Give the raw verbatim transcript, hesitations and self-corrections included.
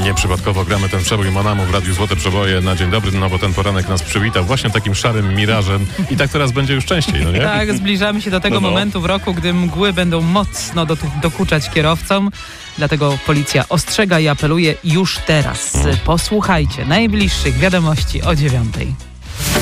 Nieprzypadkowo gramy ten przebój Monamu w Radiu Złote Przeboje na dzień dobry, no bo ten poranek nas przywitał właśnie takim szarym mirażem i tak teraz będzie już częściej, no nie? Tak, zbliżamy się do tego no, no. momentu w roku, gdy mgły będą mocno do, dokuczać kierowcom. Dlatego policja ostrzega i apeluje już teraz. Posłuchajcie najbliższych wiadomości o dziewiątej.